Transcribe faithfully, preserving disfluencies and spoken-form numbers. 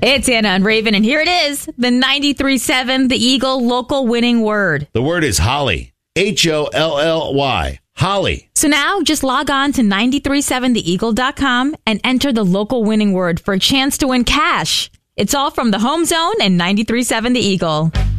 It's Anna and Raven, and here it is, the ninety-three point seven, the Eagle local winning word. The word is holly. H O L L Y. Holly. So now just log on to nine three seven the eagle dot com and enter the local winning word for a chance to win cash. It's all from the Home Zone and ninety-three point seven The Eagle.